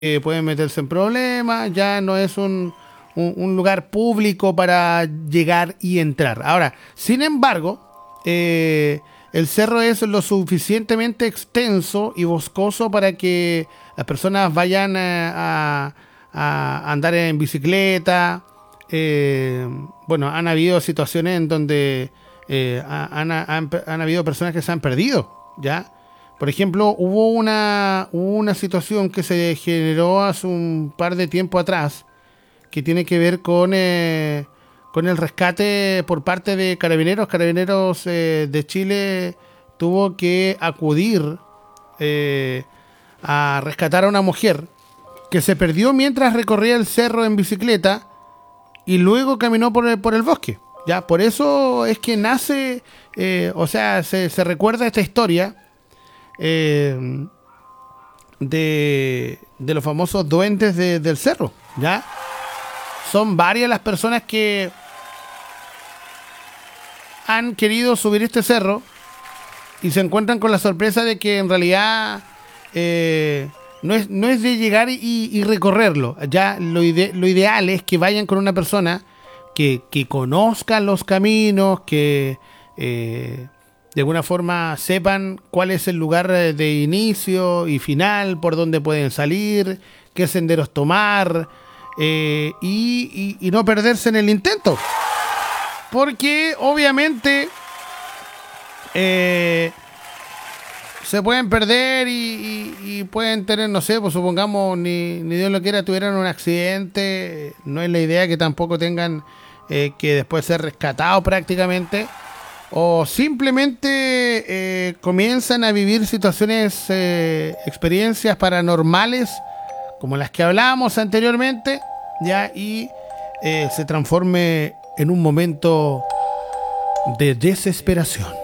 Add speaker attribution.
Speaker 1: pueden meterse en problemas, ya no es un lugar público para llegar y entrar. Ahora, sin embargo, el cerro es lo suficientemente extenso y boscoso para que las personas vayan a andar en bicicleta. Eh, bueno, han habido situaciones en donde han habido personas que se han perdido, ¿ya? Por ejemplo, hubo una situación que se generó hace un par de tiempo atrás que tiene que ver con el rescate por parte de Carabineros. Carabineros de Chile tuvo que acudir eh, a rescatar a una mujer que se perdió mientras recorría el cerro en bicicleta y luego caminó por el bosque. Ya, por eso es que nace, o sea, se recuerda esta historia eh, de los famosos duendes del cerro, ¿ya? Son varias las personas que han querido subir este cerro y se encuentran con la sorpresa de que en realidad no es de llegar y recorrerlo. Ya lo ideal es que vayan con una persona que conozca los caminos, que de alguna forma sepan cuál es el lugar de inicio y final, por dónde pueden salir, qué senderos tomar y no perderse en el intento. Porque obviamente eh, se pueden perder y pueden tener, no sé, pues supongamos, ni Dios lo quiera, tuvieran un accidente. No es la idea que tampoco tengan que después ser rescatados prácticamente. O simplemente comienzan a vivir situaciones, experiencias paranormales, como las que hablábamos anteriormente, ya, y se transforme en un momento de desesperación.